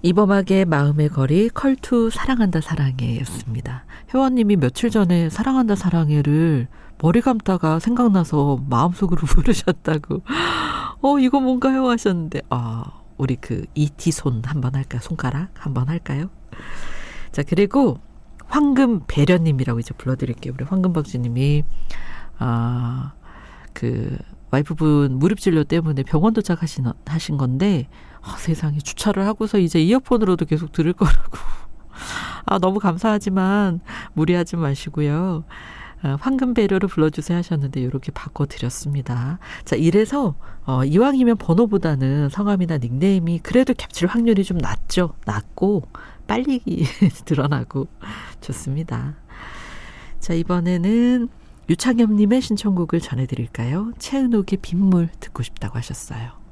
이범학의 마음의 거리 컬투 사랑한다 사랑해였습니다. 회원님이 며칠 전에 사랑한다 사랑해를 머리 감다가 생각나서 마음속으로 부르셨다고. 이거 뭔가요 하셨는데 우리 그 이티 손 한번 할까요? 손가락 한번 할까요? 자, 그리고 황금 배려님이라고 이제 불러드릴게요. 우리 황금박쥐님이 그 와이프분 무릎 진료 때문에 병원 도착하신 건데 세상에 주차를 하고서 이제 이어폰으로도 계속 들을 거라고. 너무 감사하지만 무리하지 마시고요. 황금 배려로 불러주세요 하셨는데 이렇게 바꿔드렸습니다. 자, 이래서 이왕이면 번호보다는 성함이나 닉네임이 그래도 겹칠 확률이 좀 낮고 빨리 드러나고 좋습니다. 자, 이번에는 유창엽님의 신청곡을 전해드릴까요? 최은옥의 빗물 듣고 싶다고 하셨어요.